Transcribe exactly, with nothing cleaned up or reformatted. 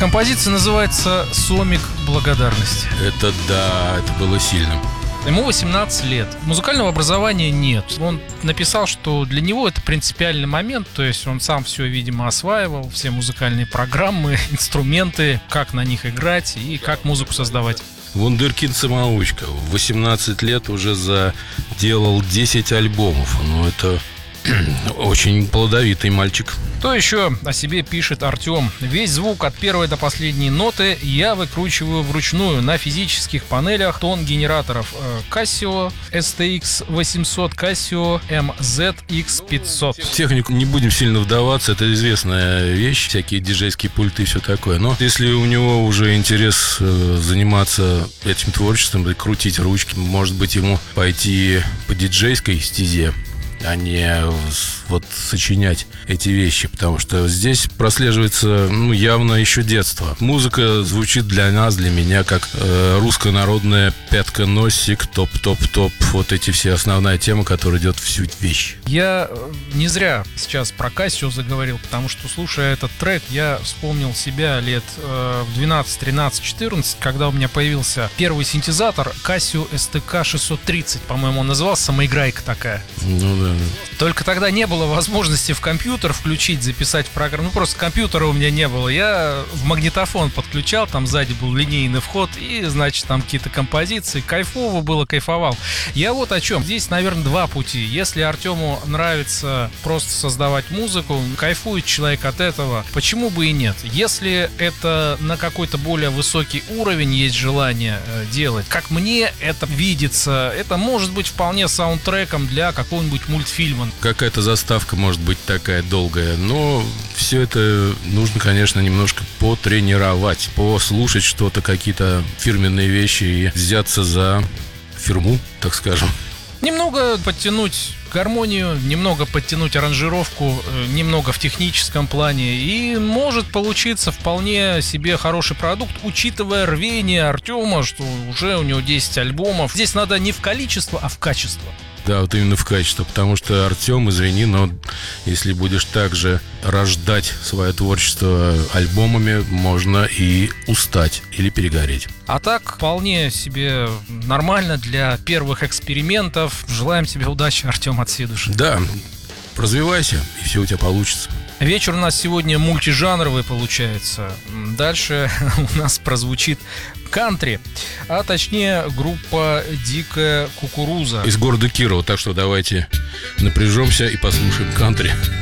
Композиция называется «Сомик благодарности». Это да, это было сильно. Ему восемнадцать лет. Музыкального образования нет. Он написал, что для него это принципиальный момент. То есть он сам все, видимо, осваивал. Все музыкальные программы, инструменты, как на них играть и как музыку создавать. Вундеркинд-самоучка. В восемнадцать лет уже заделал десять альбомов. Ну, это очень плодовитый мальчик. Что еще о себе пишет Артем? Весь звук от первой до последней ноты я выкручиваю вручную на физических панелях тон генераторов Casio эс ти экс восемьсот, Casio эм зет икс пятьсот. В технику не будем сильно вдаваться, это известная вещь, всякие диджейские пульты и все такое. Но если у него уже интерес заниматься этим творчеством и крутить ручки, может быть, ему пойти по диджейской стезе, а не вот сочинять эти вещи, потому что здесь прослеживается, ну, явно еще детство. Музыка звучит для нас, для меня, как э, русская народная пятка-носик, топ-топ-топ. Вот эти все основная тема, которая идет в суть вещи. Я не зря сейчас про Casio заговорил, потому что, слушая этот трек, я вспомнил себя лет э, в двенадцать, тринадцать, четырнадцать, когда у меня появился первый синтезатор Casio эс ти кей шестьсот тридцать, по-моему, он назывался, самоиграйка такая. Ну да. Только тогда не было возможности в компьютер включить, записать в программу. Ну, просто компьютера у меня не было. Я в магнитофон подключал, там сзади был линейный вход, и, значит, там какие-то композиции. Кайфово было, кайфовал. Я вот о чем. Здесь, наверное, два пути. Если Артему нравится просто создавать музыку, кайфует человек от этого, почему бы и нет? Если это на какой-то более высокий уровень есть желание делать, как мне это видится, это может быть вполне саундтреком для какого-нибудь мультфильма. Какая-то заставка может быть такая долгая, но все это нужно, конечно, немножко потренировать, послушать что-то, какие-то фирменные вещи и взяться за фирму, так скажем. Немного подтянуть гармонию, немного подтянуть аранжировку, немного в техническом плане, и может получиться вполне себе хороший продукт, учитывая рвение Артема, что уже у него десять альбомов. Здесь надо не в количество, а в качество. Да, вот именно в качество, потому что, Артем, извини, но если будешь также рождать свое творчество альбомами, можно и устать или перегореть. А так, вполне себе нормально для первых экспериментов. Желаем тебе удачи, Артем, от всей души. Да, развивайся, и все у тебя получится. Вечер у нас сегодня мультижанровый получается. Дальше у нас прозвучит кантри, а точнее группа «Дикая кукуруза» из города Кирова, так что давайте напряжемся и послушаем кантри.